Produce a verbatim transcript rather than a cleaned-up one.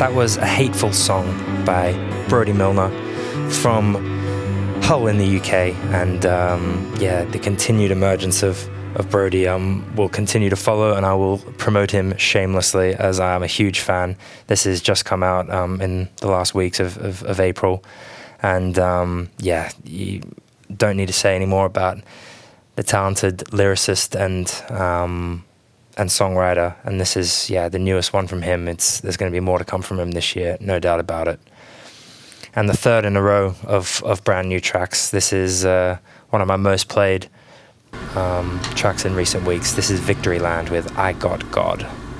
That was A Hateful Song by Brody Milner from Hull in the U K, and um, yeah, the continued emergence of, of Brody um, will continue to follow, and I will promote him shamelessly as I am a huge fan. This has just come out um, in the last weeks of, of, of April, and um, yeah, you don't need to say any more about the talented lyricist and um, and songwriter, and this is yeah the newest one from him. It's there's going to be more to come from him this year, no doubt about it. And the third in a row of of brand new tracks. This is uh, one of my most played um, tracks in recent weeks. This is Victoryland with I Got God.